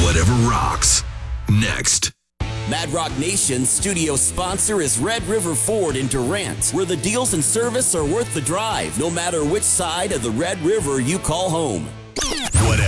whatever rocks. Next. Mad Rock Nation's studio sponsor is Red River Ford in Durant, where the deals and service are worth the drive, no matter which side of the Red River you call home.